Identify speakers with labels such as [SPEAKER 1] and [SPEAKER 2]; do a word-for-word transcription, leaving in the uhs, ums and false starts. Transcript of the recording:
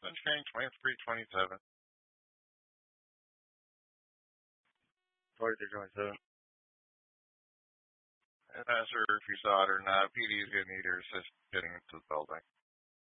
[SPEAKER 1] and change, twenty-three twenty-seven.
[SPEAKER 2] twenty-three twenty-seven.
[SPEAKER 1] And not sure if you saw it or not, P D is going to need her assist getting into the building.